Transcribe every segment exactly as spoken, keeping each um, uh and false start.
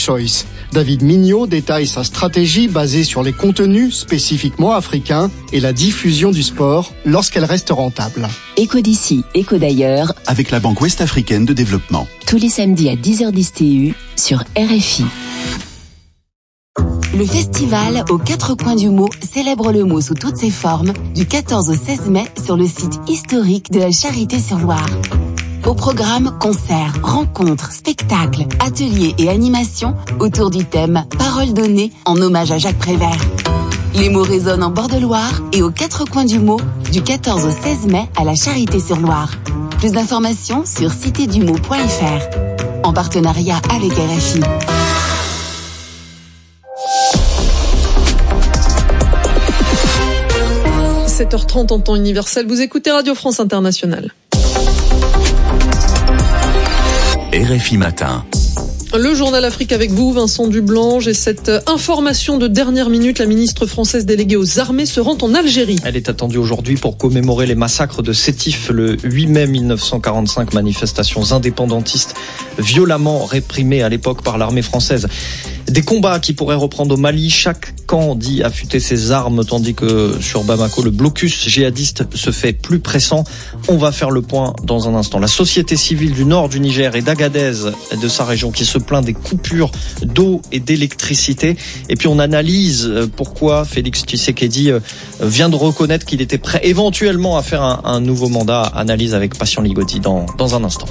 Choice. David Mignot détaille sa stratégie basée sur les contenus spécifiquement africains et la diffusion du sport lorsqu'elle reste rentable. Écho d'ici, écho d'ailleurs. Avec la Banque Ouest-Africaine de Développement. Tous les samedis à dix heures dix T U sur R F I. Le festival aux quatre coins du mot célèbre le mot sous toutes ses formes du quatorze au seize mai sur le site historique de la Charité-sur-Loire. Au programme, concerts, rencontres, spectacles, ateliers et animations autour du thème « Parole donnée » en hommage à Jacques Prévert. Les mots résonnent en bord de Loire et aux quatre coins du mot du quatorze au seize mai à la Charité-sur-Loire. Plus d'informations sur cité du mot point f r en partenariat avec R F I. sept heures trente en temps universel, vous écoutez Radio France Internationale. R F I Matin. Le journal Afrique avec vous, Vincent Dublange, et cette information de dernière minute, la ministre française déléguée aux armées se rend en Algérie. Elle est attendue aujourd'hui pour commémorer les massacres de Sétif le huit mai mille neuf cent quarante-cinq, manifestations indépendantistes violemment réprimées à l'époque par l'armée française. Des combats qui pourraient reprendre au Mali. Chaque camp dit affûter ses armes, tandis que sur Bamako, le blocus djihadiste se fait plus pressant. On va faire le point dans un instant. La société civile du nord du Niger et d'Agadez, de sa région, qui se plaint des coupures d'eau et d'électricité. Et puis on analyse pourquoi Félix Tshisekedi vient de reconnaître qu'il était prêt éventuellement à faire un, un nouveau mandat. Analyse avec Patient Ligotti dans, dans un instant.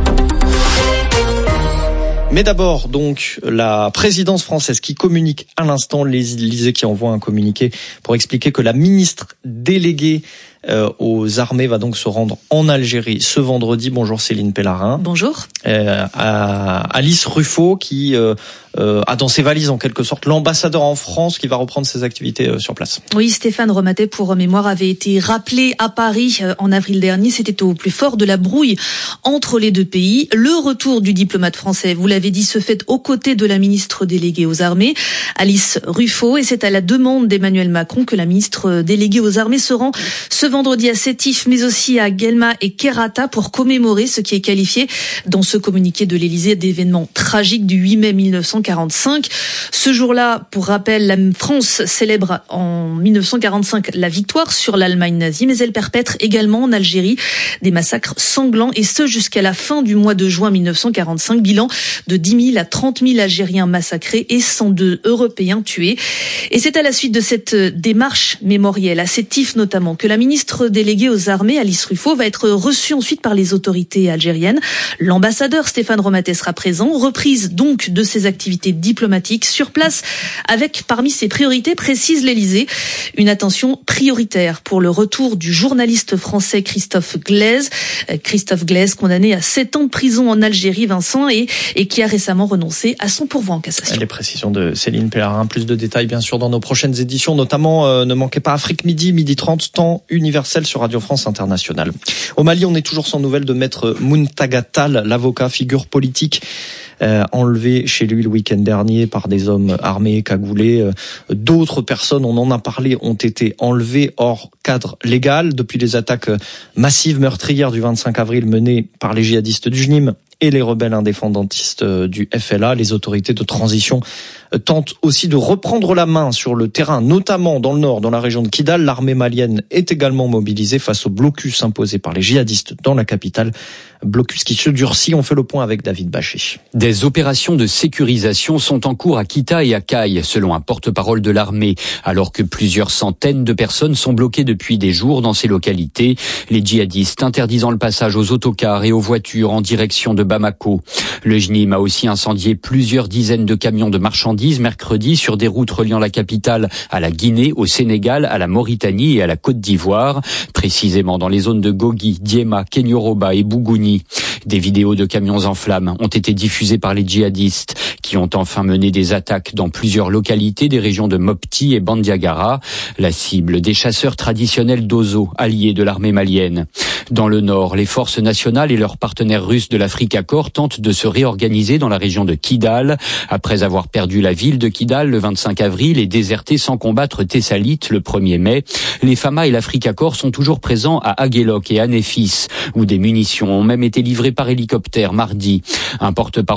Mais d'abord, donc, la présidence française qui communique à l'instant, l'Élysée qui envoie un communiqué pour expliquer que la ministre déléguée euh, aux armées va donc se rendre en Algérie ce vendredi. Bonjour Céline Pellarin. Bonjour. Euh, à Alice Ruffo qui euh, euh, a dans ses valises en quelque sorte l'ambassadeur en France qui va reprendre ses activités euh, sur place. Oui, Stéphane Romatet, pour mémoire, avait été rappelé à Paris euh, en avril dernier. C'était au plus fort de la brouille entre les deux pays. Le retour du diplomate français, vous l'avez dit, se fait aux côtés de la ministre déléguée aux armées, Alice Ruffo, et c'est à la demande d'Emmanuel Macron que la ministre déléguée aux armées se rend ce vendredi à Sétif, mais aussi à Guelma et Kerata pour commémorer ce qui est qualifié dans ce communiqué de l'Élysée d'événements tragiques du huit mai mille neuf cent quarante-cinq. Ce jour-là, pour rappel, la France célèbre en mille neuf cent quarante-cinq la victoire sur l'Allemagne nazie, mais elle perpètre également en Algérie des massacres sanglants, et ce jusqu'à la fin du mois de juin mille neuf cent quarante-cinq. Bilan de dix mille à trente mille Algériens massacrés et cent deux Européens tués. Et c'est à la suite de cette démarche mémorielle, à Sétif notamment, que la ministre déléguée aux armées, Alice Ruffo, va être reçue ensuite par les autorités algériennes. L'ambassadeur Stéphane Romatet sera présent, reprise donc de ses activités diplomatiques sur place, avec parmi ses priorités, précise l'Élysée, une attention prioritaire pour le retour du journaliste français Christophe Glaise. Christophe Glaise, condamné à sept ans de prison en Algérie, Vincent, et, et qui a récemment renoncé à son pourvoi en cassation. Les précisions de Céline Pellarin, plus de détails bien sûr dans nos prochaines éditions, notamment euh, ne manquez pas Afrique Midi, midi trente, temps universel sur Radio France Internationale. Au Mali, on est toujours sans nouvelles de Maître Muntaga Tall, l'avocat, figure politique euh, enlevé chez lui le week-end dernier par des hommes armés, cagoulés. Euh, d'autres personnes, on en a parlé, ont été enlevées hors cadre légal depuis les attaques massives meurtrières du vingt-cinq avril menées par les djihadistes du J N I M et les rebelles indépendantistes du F L A. Les autorités de transition tentent aussi de reprendre la main sur le terrain, notamment dans le nord, dans la région de Kidal. L'armée malienne est également mobilisée face au blocus imposé par les djihadistes dans la capitale. Blocus qui se durcit. On fait le point avec David Bachet. Des opérations de sécurisation sont en cours à Kita et à Kay, selon un porte-parole de l'armée, alors que plusieurs centaines de personnes sont bloquées depuis des jours dans ces localités. Les djihadistes interdisant le passage aux autocars et aux voitures en direction de Bamako. Le J N I M a aussi incendié plusieurs dizaines de camions de marchandises mercredi sur des routes reliant la capitale à la Guinée, au Sénégal, à la Mauritanie et à la Côte d'Ivoire, précisément dans les zones de Gogi, Diema, Kenyoroba et Bougouni. Des vidéos de camions en flammes ont été diffusées par les djihadistes qui ont enfin mené des attaques dans plusieurs localités des régions de Mopti et Bandiagara, la cible des chasseurs traditionnels d'Ozo, alliés de l'armée malienne. Dans le nord, les forces nationales et leurs partenaires russes de l'Afrique Accord tentent de se réorganiser dans la région de Kidal. Après avoir perdu la ville de Kidal le vingt-cinq avril et déserté sans combattre Thessalite le premier mai, les Fama et l'Afrique Accord sont toujours présents à Aguelok et à Néfis, où des munitions ont même été livrées par hélicoptère mardi. Un porte-parole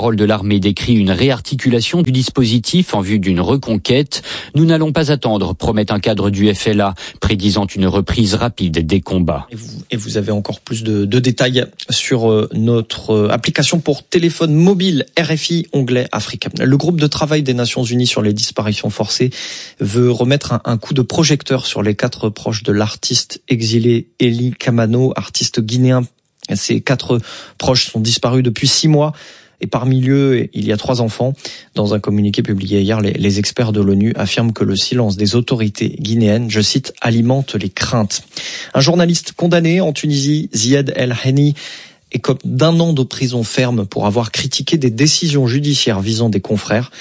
porte-parole de l'armée décrit une réarticulation du dispositif en vue d'une reconquête. Nous n'allons pas attendre, promet un cadre du F L A, prédisant une reprise rapide des combats. Et vous, et vous avez encore plus de, de détails sur euh, notre euh, application pour téléphone mobile R F I, onglet Afrique. Le groupe de travail des Nations Unies sur les disparitions forcées veut remettre un, un coup de projecteur sur les quatre proches de l'artiste exilé Eli Kamano, artiste guinéen. Ces quatre proches sont disparus depuis six mois. Et parmi eux, il y a trois enfants. Dans un communiqué publié hier, les, les experts de l'ONU affirment que le silence des autorités guinéennes, je cite, alimente les craintes. Un journaliste condamné en Tunisie, Ziad El Henni, écope d'un an de prison ferme pour avoir critiqué des décisions judiciaires visant des confrères.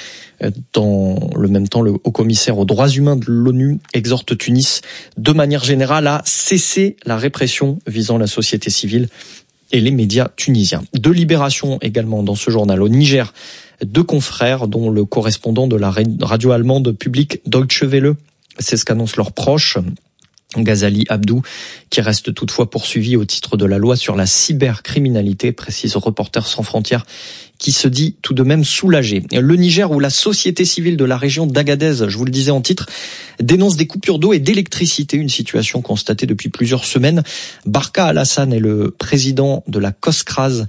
Dans le même temps, le haut-commissaire aux droits humains de l'ONU exhorte Tunis de manière générale à cesser la répression visant la société civile et les médias tunisiens. Deux libérations également dans ce journal. Au Niger, deux confrères, dont le correspondant de la radio allemande publique Deutsche Welle. C'est ce qu'annoncent leurs proches. Ghazali Abdou, qui reste toutefois poursuivi au titre de la loi sur la cybercriminalité, précise Reporters sans frontières, qui se dit tout de même soulagé. Le Niger, où la société civile de la région d'Agadez, je vous le disais en titre, dénonce des coupures d'eau et d'électricité, une situation constatée depuis plusieurs semaines. Barka Alassane est le président de la COSCRAS,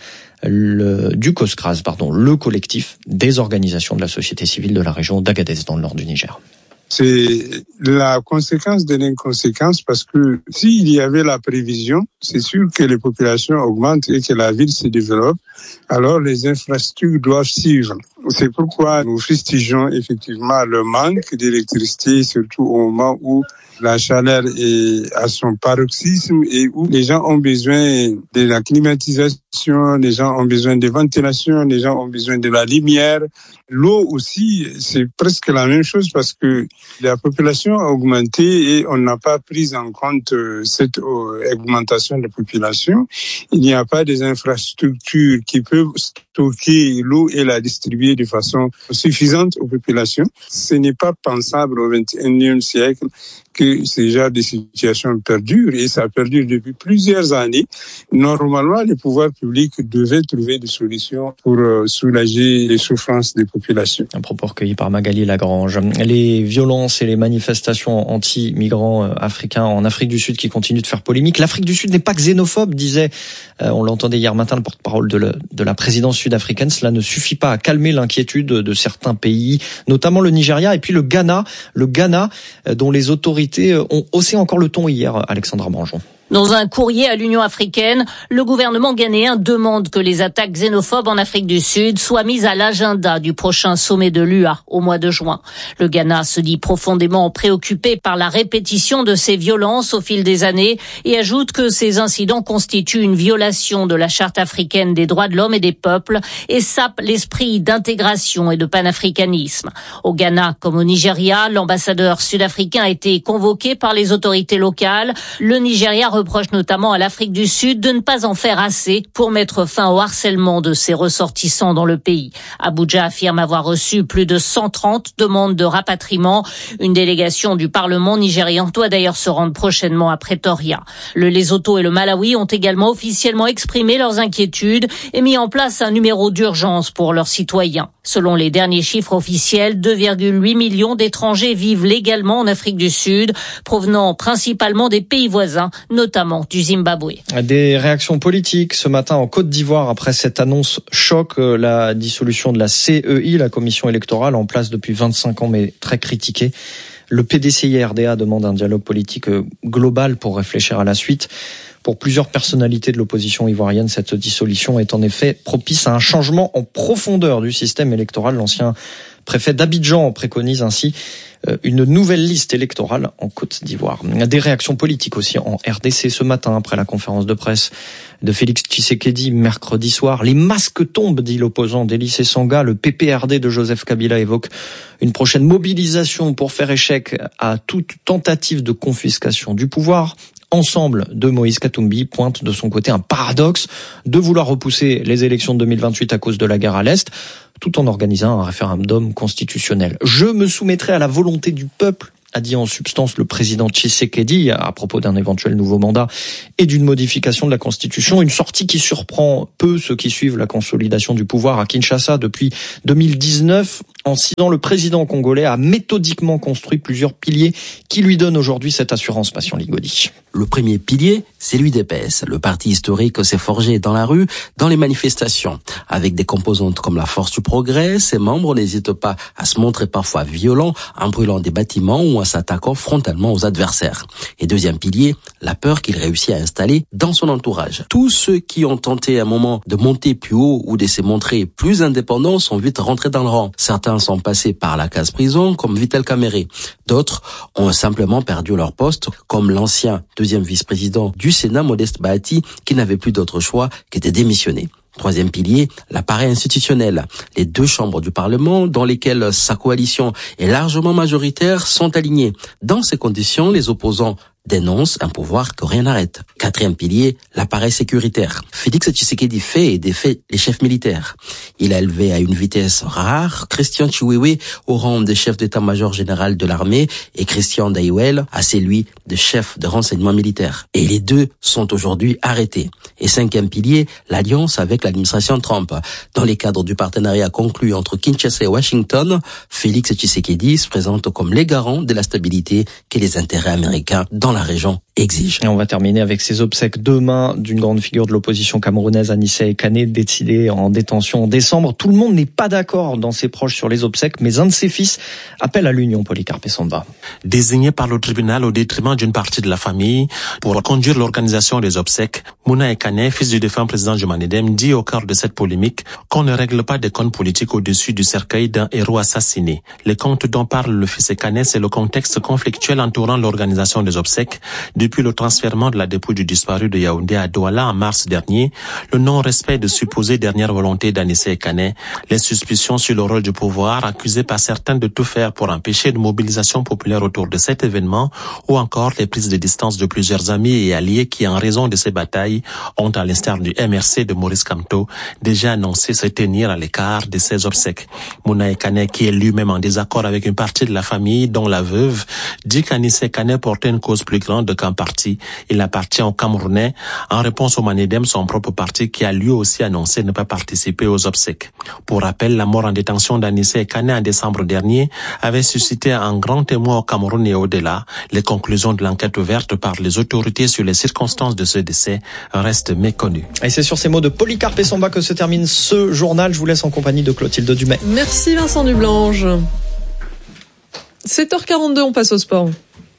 le, du COSCRAS, pardon, le collectif des organisations de la société civile de la région d'Agadez, dans le nord du Niger. C'est la conséquence de l'inconséquence, parce que s'il y avait la prévision, c'est sûr que les populations augmentent et que la ville se développe, alors les infrastructures doivent suivre. C'est pourquoi nous fustigeons effectivement le manque d'électricité, surtout au moment où la chaleur est à son paroxysme et où les gens ont besoin de la climatisation, les gens ont besoin de ventilation, les gens ont besoin de la lumière. L'eau aussi, c'est presque la même chose, parce que la population a augmenté et on n'a pas pris en compte cette augmentation de la population. Il n'y a pas des infrastructures qui peuvent stocker l'eau et la distribuer de façon suffisante aux populations. Ce n'est pas pensable au vingt et unième siècle que ce genre de situation perdure, et ça perdure depuis plusieurs années. Normalement, les pouvoirs publics devaient trouver des solutions pour soulager les souffrances des populations. Un propos recueilli par Magali Lagrange. Les violences et les manifestations anti-migrants africains en Afrique du Sud qui continuent de faire polémique. L'Afrique du Sud n'est pas xénophobe, disait, euh, on l'entendait hier matin, le porte-parole de, le, de la présidence sud-africaine. Cela ne suffit pas à calmer l'inquiétude de certains pays, notamment le Nigeria et puis le Ghana, le Ghana dont les autorités ont haussé encore le ton hier, Alexandra Branjon. Dans un courrier à l'Union africaine, le gouvernement ghanéen demande que les attaques xénophobes en Afrique du Sud soient mises à l'agenda du prochain sommet de l'U A au mois de juin. Le Ghana se dit profondément préoccupé par la répétition de ces violences au fil des années et ajoute que ces incidents constituent une violation de la Charte africaine des droits de l'homme et des peuples et sapent l'esprit d'intégration et de panafricanisme. Au Ghana comme au Nigeria, l'ambassadeur sud-africain a été convoqué par les autorités locales. Le Nigeria reproche notamment à l'Afrique du Sud de ne pas en faire assez pour mettre fin au harcèlement de ses ressortissants dans le pays. Abuja affirme avoir reçu plus de cent trente demandes de rapatriement. Une délégation du Parlement nigérian doit d'ailleurs se rendre prochainement à Pretoria. Le Lesotho et le Malawi ont également officiellement exprimé leurs inquiétudes et mis en place un numéro d'urgence pour leurs citoyens. Selon les derniers chiffres officiels, deux virgule huit millions d'étrangers vivent légalement en Afrique du Sud, provenant principalement des pays voisins, notamment du Zimbabwe. Des réactions politiques ce matin en Côte d'Ivoire après cette annonce choc, la dissolution de la C E I, la commission électorale en place depuis vingt-cinq ans mais très critiquée. Le P D C I R D A demande un dialogue politique global pour réfléchir à la suite. Pour plusieurs personnalités de l'opposition ivoirienne, cette dissolution est en effet propice à un changement en profondeur du système électoral. L'ancien préfet d'Abidjan préconise ainsi une nouvelle liste électorale en Côte d'Ivoire. Des réactions politiques aussi en R D C ce matin après la conférence de presse de Félix Tshisekedi mercredi soir. Les masques tombent, dit l'opposant Délice Sanga. Le P P R D de Joseph Kabila évoque une prochaine mobilisation pour faire échec à toute tentative de confiscation du pouvoir. Ensemble de Moïse Katumbi pointe de son côté un paradoxe de vouloir repousser les élections de deux mille vingt-huit à cause de la guerre à l'Est, tout en organisant un référendum constitutionnel. Je me soumettrai à la volonté du peuple, a dit en substance le président Tshisekedi à propos d'un éventuel nouveau mandat et d'une modification de la Constitution. Une sortie qui surprend peu ceux qui suivent la consolidation du pouvoir à Kinshasa depuis deux mille dix-neuf. En six ans, le président congolais a méthodiquement construit plusieurs piliers qui lui donnent aujourd'hui cette assurance, Patient Ligodi. Le premier pilier, c'est l'U D P S. Le parti historique s'est forgé dans la rue, dans les manifestations. Avec des composantes comme la force du progrès, ses membres n'hésitent pas à se montrer parfois violents en brûlant des bâtiments ou en s'attaquant frontalement aux adversaires. Et deuxième pilier, la peur qu'il réussit à installer dans son entourage. Tous ceux qui ont tenté un moment de monter plus haut ou de se montrer plus indépendants sont vite rentrés dans le rang. Certains sont passés par la case prison, comme Vital Kamerhe. D'autres ont simplement perdu leur poste, comme l'ancien deuxième vice-président du Sénat, Modeste Bahati, qui n'avait plus d'autre choix que de démissionner. Troisième pilier, l'appareil institutionnel. Les deux chambres du Parlement, dans lesquelles sa coalition est largement majoritaire, sont alignées. Dans ces conditions, les opposants dénonce un pouvoir que rien n'arrête. Quatrième pilier, l'appareil sécuritaire. Félix Tshisekedi fait et défait les chefs militaires. Il a élevé à une vitesse rare Christian Chiwewe au rang de chef d'état-major général de l'armée et Christian Daiwel à celui de chef de renseignement militaire. Et les deux sont aujourd'hui arrêtés. Et cinquième pilier, l'alliance avec l'administration Trump. Dans les cadres du partenariat conclu entre Kinshasa et Washington, Félix Tshisekedi se présente comme les garants de la stabilité que les intérêts américains dans la région exige. Et on va terminer avec ces obsèques demain d'une grande figure de l'opposition camerounaise, Anissé Kane, décédé en détention en décembre. Tout le monde n'est pas d'accord dans ses proches sur les obsèques, mais un de ses fils appelle à l'union. Polycarpe Samba. Désigné par le tribunal au détriment d'une partie de la famille pour conduire l'organisation des obsèques, Mouna Kane, fils du défunt président Jumanedem, dit au cœur de cette polémique qu'on ne règle pas des comptes politiques au-dessus du cercueil d'un héros assassiné. Les comptes dont parle le fils Kane, c'est le contexte conflictuel entourant l'organisation des obsèques depuis le transfèrement de la dépouille du disparu de Yaoundé à Douala en mars dernier, le non-respect de supposées dernières volontés d'Anissé Kane, les suspicions sur le rôle du pouvoir accusé par certains de tout faire pour empêcher une mobilisation populaire autour de cet événement, ou encore les prises de distance de plusieurs amis et alliés qui, en raison de ces batailles, ont, à l'instar du M R C de Maurice Kamto, déjà annoncé se tenir à l'écart de ces obsèques. Mouna Kane, qui est lui-même en désaccord avec une partie de la famille, dont la veuve, dit qu'Anissé Kane portait une cause plus grande qu'un parti. Il appartient aux Camerounais, en réponse au Manedem, son propre parti, qui a lui aussi annoncé ne pas participer aux obsèques. Pour rappel, la mort en détention d'Anissé Kane en décembre dernier avait suscité un grand témoin au Cameroun et au-delà. Les conclusions de l'enquête ouverte par les autorités sur les circonstances de ce décès restent méconnues. Et c'est sur ces mots de Polycarpe Samba que se termine ce journal. Je vous laisse en compagnie de Clotilde Dumais. Merci Vincent Dublange. sept heures quarante-deux, on passe au sport.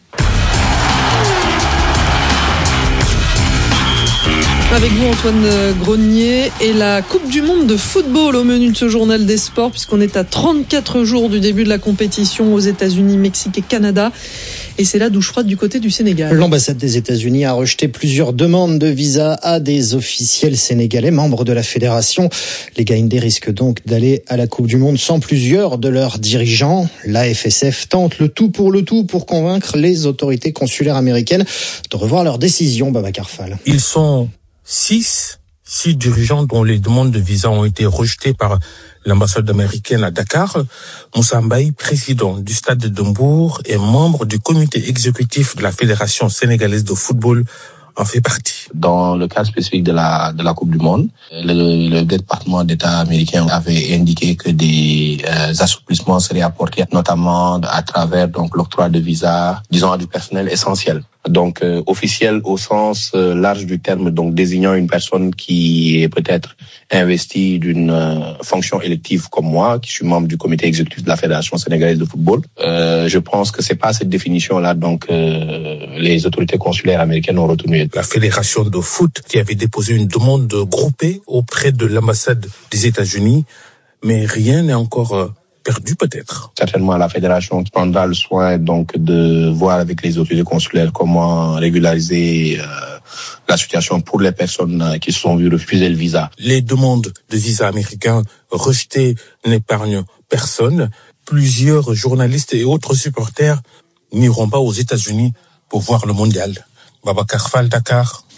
Avec vous Antoine Grenier et la Coupe du Monde de football au menu de ce journal des sports, puisqu'on est à trente-quatre jours du début de la compétition aux États-Unis, Mexique et Canada. Et c'est la douche froide du côté du Sénégal. L'ambassade des États-Unis a rejeté plusieurs demandes de visa à des officiels sénégalais membres de la fédération. Les Gaïndés risquent donc d'aller à la Coupe du Monde sans plusieurs de leurs dirigeants. La F S F tente le tout pour le tout pour convaincre les autorités consulaires américaines de revoir leur décision. Babacar Fall. Ils sont Six, six dirigeants dont les demandes de visa ont été rejetées par l'ambassade américaine à Dakar. Moussa Mbaye, président du Stade de Dembourg et membre du comité exécutif de la Fédération sénégalaise de football, en fait partie. Dans le cas spécifique de la de la Coupe du Monde, le, le département d'État américain avait indiqué que des euh, assouplissements seraient apportés, notamment à travers donc l'octroi de visas, disons à du personnel essentiel. Donc euh, officiel au sens euh, large du terme, donc désignant une personne qui est peut-être investie d'une euh, fonction élective comme moi, qui suis membre du comité exécutif de la Fédération sénégalaise de football. Euh, je pense que c'est pas cette définition-là, donc euh, les autorités consulaires américaines ont retenu. La Fédération de foot qui avait déposé une demande groupée auprès de l'ambassade des États-Unis, mais rien n'est encore euh, perdu peut-être. Certainement, la fédération prendra le soin donc de voir avec les autorités consulaires comment régulariser euh, la situation pour les personnes qui se sont vues refuser le visa. Les demandes de visa américains rejetées n'épargnent personne. Plusieurs journalistes et autres supporters n'iront pas aux États-Unis pour voir le mondial. Babacar Fall, Dakar,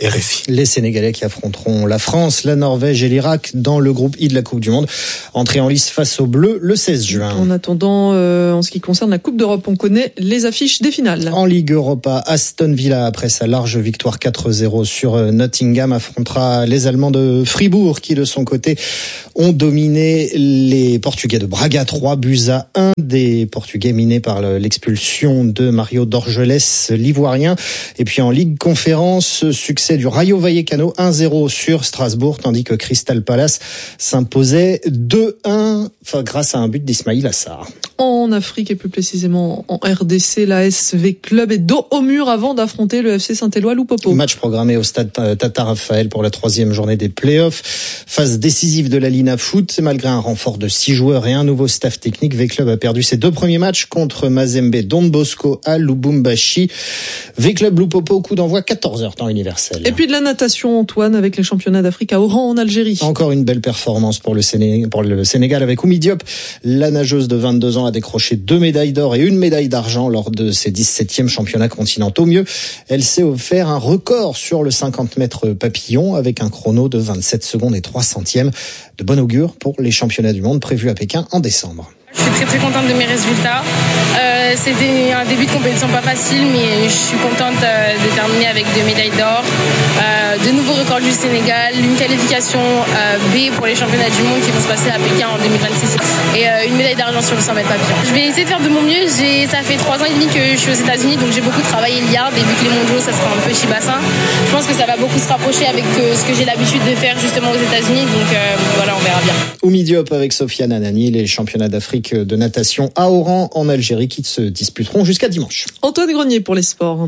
R F I. Les Sénégalais qui affronteront la France, la Norvège et l'Irak dans le groupe I de la Coupe du Monde. Entrée en lice face aux Bleus le seize juin. En attendant, euh, en ce qui concerne la Coupe d'Europe, on connaît les affiches des finales. En Ligue Europa, Aston Villa, après sa large victoire quatre zéro sur Nottingham, affrontera les Allemands de Fribourg qui, de son côté, ont dominé les Portugais de Braga, trois buts à un. Des Portugais minés par l'expulsion de Mario Dorgelès, l'ivoirien. Et puis en Ligue Conférence, succès du Rayo Vallecano, un zéro sur Strasbourg, tandis que Crystal Palace s'imposait deux un, enfin, grâce à un but d'Ismaïl Assar. En Afrique et plus précisément en R D C, la S V Club est dos au mur avant d'affronter le F C Saint-Éloi Loupopo. Match programmé au stade Tata Raphaël pour la troisième journée des playoffs. Phase décisive de la Lina Foot. Malgré un renfort de six joueurs et un nouveau staff technique, V Club a perdu ses deux premiers matchs contre Mazembe Don Bosco à Lubumbashi. V Club Loupopo, coup d'envoi quatorze heures temps universel. Et puis de la natation, Antoine, avec les championnats d'Afrique à Oran en Algérie. Encore une belle performance pour le Sénégal, pour le Sénégal avec Oumi Diop. La nageuse de vingt-deux ans a décroché deux médailles d'or et une médaille d'argent lors de ses dix-septièmes championnats continentaux. Mieux, elle s'est offert un record sur le cinquante mètres papillon avec un chrono de vingt-sept secondes et trois centièmes. De bon augure pour les championnats du monde prévus à Pékin en décembre. Je suis très très contente de mes résultats. Euh, c'était un début de compétition pas facile, mais je suis contente euh, de terminer avec deux médailles d'or, euh, de nouveaux records du Sénégal, une qualification euh, B pour les championnats du monde qui vont se passer à Pékin en deux mille vingt-six et euh, une médaille d'argent sur le cent mètres papillon. Je vais essayer de faire de mon mieux. J'ai, ça fait trois ans et demi que je suis aux États-Unis, donc j'ai beaucoup travaillé le yard et vu que les mondiaux ça sera un petit bassin, je pense que ça va beaucoup se rapprocher avec euh, ce que j'ai l'habitude de faire justement aux États-Unis. Donc euh, voilà, on verra bien. Oumi Diop avec Sofiane Anani, les championnats d'Afrique de natation à Oran en Algérie qui se disputeront jusqu'à dimanche. Antoine Grenier pour les sports.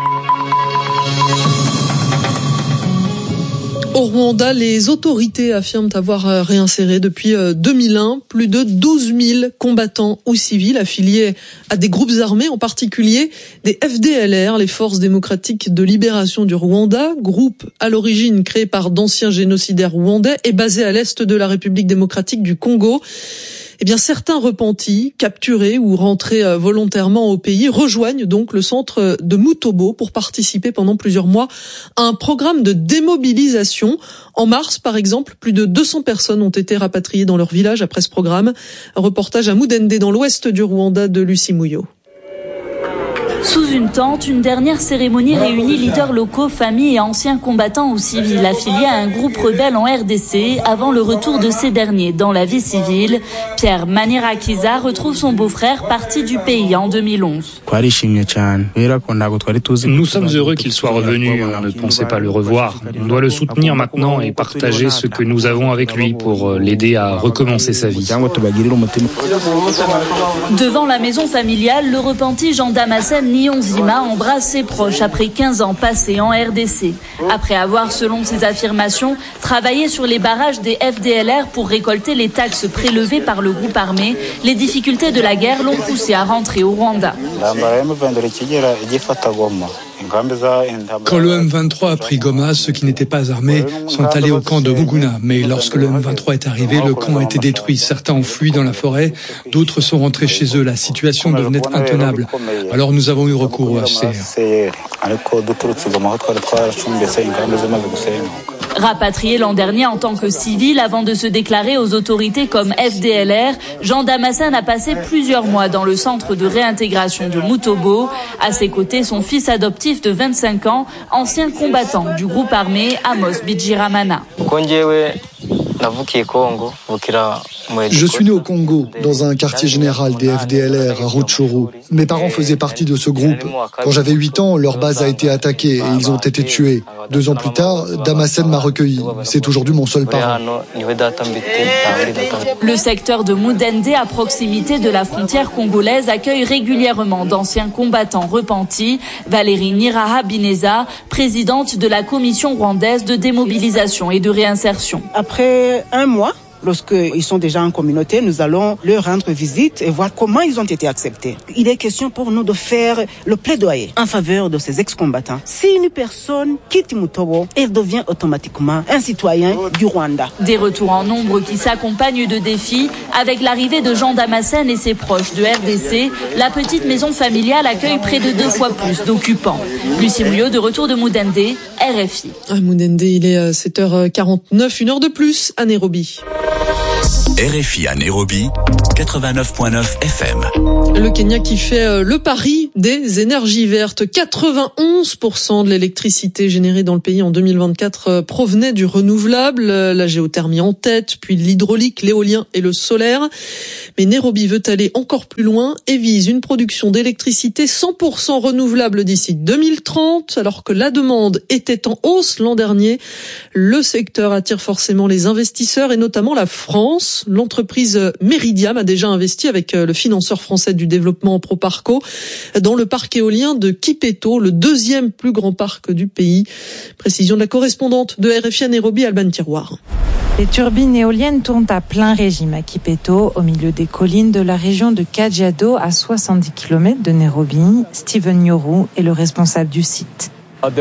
Au Rwanda, les autorités affirment avoir réinséré depuis deux mille un plus de douze mille combattants ou civils affiliés à des groupes armés, en particulier des F D L R, les Forces démocratiques de libération du Rwanda, groupe à l'origine créé par d'anciens génocidaires rwandais et basé à l'est de la République démocratique du Congo. Eh bien, certains repentis, capturés ou rentrés volontairement au pays, rejoignent donc le centre de Mutobo pour participer pendant plusieurs mois à un programme de démobilisation. En mars, par exemple, plus de deux cents personnes ont été rapatriées dans leur village après ce programme. Un reportage à Mudende, dans l'ouest du Rwanda, de Lucie Mouillot. Sous une tente, une dernière cérémonie réunit leaders locaux, familles et anciens combattants ou civils affiliés à un groupe rebelle en R D C avant le retour de ces derniers dans la vie civile. Pierre Manirakiza retrouve son beau-frère parti du pays en deux mille onze. Nous sommes heureux qu'il soit revenu, on ne pensait pas le revoir. On doit le soutenir maintenant et partager ce que nous avons avec lui pour l'aider à recommencer sa vie. Devant la maison familiale, le repenti Jean Damascène Niyonzima embrasse ses proches après quinze ans passés en R D C. Après avoir, selon ses affirmations, travaillé sur les barrages des F D L R pour récolter les taxes prélevées par le groupe armé, les difficultés de la guerre l'ont poussé à rentrer au Rwanda. Quand le M vingt-trois a pris Goma, ceux qui n'étaient pas armés sont allés au camp de Muguna. Mais lorsque le M vingt-trois est arrivé, le camp a été détruit. Certains ont fui dans la forêt, d'autres sont rentrés chez eux. La situation devenait intenable. Alors nous avons eu recours au H C R. Rapatrié l'an dernier en tant que civil avant de se déclarer aux autorités comme F D L R, Jean Damascène a passé plusieurs mois dans le centre de réintégration de Mutobo. À ses côtés, son fils adoptif de vingt-cinq ans, ancien combattant du groupe armé Amos Bijiramana. Je suis né au Congo, dans un quartier général des F D L R à Rutshuru. Mes parents faisaient partie de ce groupe. Quand j'avais huit ans, leur base a été attaquée et ils ont été tués. Deux ans plus tard, Damascène m'a recueilli. C'est aujourd'hui mon seul parent. Le secteur de Mudende, à proximité de la frontière congolaise, accueille régulièrement d'anciens combattants repentis. Valérie Niraha Bineza, présidente de la commission rwandaise de démobilisation et de réinsertion. Après un mois, lorsqu'ils sont déjà en communauté, nous allons leur rendre visite et voir comment ils ont été acceptés. Il est question pour nous de faire le plaidoyer en faveur de ces ex-combattants. Si une personne quitte Mutobo, elle devient automatiquement un citoyen du Rwanda. Des retours en nombre qui s'accompagnent de défis. Avec l'arrivée de Jean Damascène et ses proches de R D C, la petite maison familiale accueille près de deux fois plus d'occupants. Lucie Mouillot, de retour de Mudende, R F I. Ah, Mounende, il est sept heures quarante-neuf, une heure de plus à Nairobi. R F I à Nairobi, quatre-vingt-neuf virgule neuf F M. Le Kenya qui fait le pari des énergies vertes. quatre-vingt-onze pour cent de l'électricité générée dans le pays en deux mille vingt-quatre provenait du renouvelable. La géothermie en tête, puis l'hydraulique, l'éolien et le solaire. Mais Nairobi veut aller encore plus loin et vise une production d'électricité cent pour cent renouvelable d'ici deux mille trente. Alors que la demande était en hausse l'an dernier, le secteur attire forcément les investisseurs et notamment la France. L'entreprise Meridiam a déjà investi avec le financeur français du développement Proparco dans le parc éolien de Kipeto, le deuxième plus grand parc du pays. Précision de la correspondante de R F I à Nairobi, Alban Tiroir. Les turbines éoliennes tournent à plein régime à Kipeto, au milieu des collines de la région de Kajiado, à soixante-dix kilomètres de Nairobi. Steven Nyoru est le responsable du site.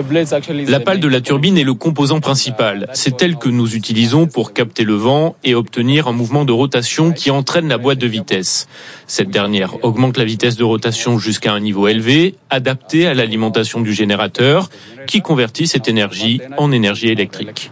La pale de la turbine est le composant principal. C'est elle que nous utilisons pour capter le vent et obtenir un mouvement de rotation qui entraîne la boîte de vitesse. Cette dernière augmente la vitesse de rotation jusqu'à un niveau élevé, adapté à l'alimentation du générateur, qui convertit cette énergie en énergie électrique.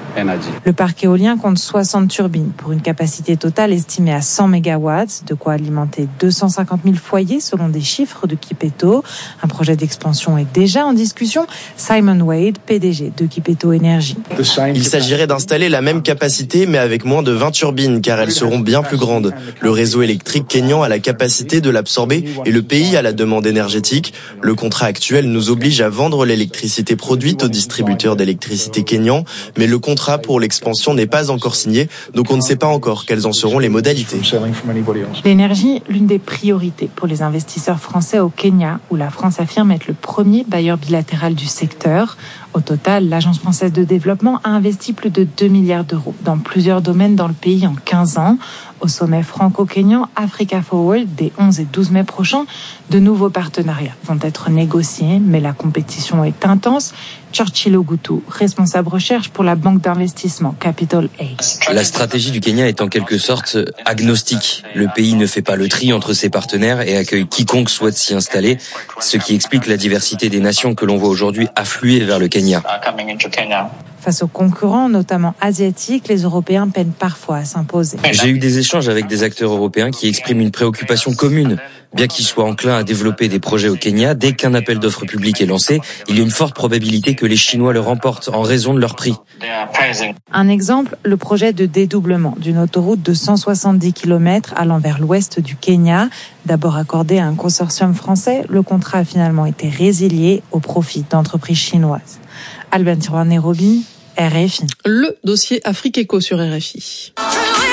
Le parc éolien compte soixante turbines pour une capacité totale estimée à cent mégawatts, de quoi alimenter deux cent cinquante mille foyers selon des chiffres de Kipeto. Un projet d'expansion est déjà en discussion. Simon Wade, P D G de Kipeto Énergie. Il s'agirait d'installer la même capacité mais avec moins de vingt turbines car elles seront bien plus grandes. Le réseau électrique kényan a la capacité de l'absorber et le pays a la demande énergétique. Le contrat actuel nous oblige à vendre l'électricité produite aux distributeurs d'électricité kényans, mais le contrat pour l'expansion n'est pas encore signé, donc on ne sait pas encore quelles en seront les modalités. L'énergie, l'une des priorités pour les investisseurs français au Kenya, où la France affirme être le premier bailleur bilatéral du secteur. Au total, l'Agence française de développement a investi plus de deux milliards d'euros dans plusieurs domaines dans le pays en quinze ans. Au sommet franco-kényan Africa Forward des onze et douze mai prochains, de nouveaux partenariats vont être négociés, mais la compétition est intense. Churchill Ogutu, responsable recherche pour la banque d'investissement Capital A. La stratégie du Kenya est en quelque sorte agnostique. Le pays ne fait pas le tri entre ses partenaires et accueille quiconque souhaite s'y installer, ce qui explique la diversité des nations que l'on voit aujourd'hui affluer vers le Kenya. Face aux concurrents, notamment asiatiques, les Européens peinent parfois à s'imposer. J'ai eu des échanges avec des acteurs européens qui expriment une préoccupation commune. Bien qu'ils soient enclins à développer des projets au Kenya, dès qu'un appel d'offres public est lancé, il y a une forte probabilité que les Chinois le remportent en raison de leur prix. Un exemple, le projet de dédoublement d'une autoroute de cent soixante-dix kilomètres allant vers l'ouest du Kenya. D'abord accordé à un consortium français, le contrat a finalement été résilié au profit d'entreprises chinoises. Alban Tiroir, Nairobi, R F I. Le dossier Afrique Éco sur R F I.